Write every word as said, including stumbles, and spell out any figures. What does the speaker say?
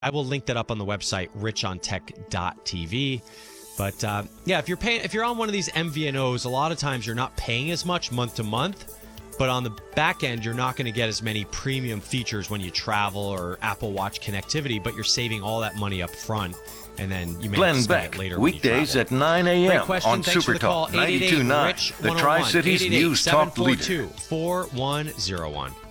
I will link that up on the website, rich on tech dot t v. But uh, yeah, if you're paying, if you're on one of these M V N Os, a lot of times you're not paying as much month to month. But on the back end, you're not going to get as many premium features when you travel or Apple Watch connectivity, but you're saving all that money up front. And then you may Glenn spend Beck, it later weekdays when you travel. at nine a.m. Great question. on Thanks Super for the call. Talk ninety-two point nine, the Tri-Cities News Talk leader. four one zero one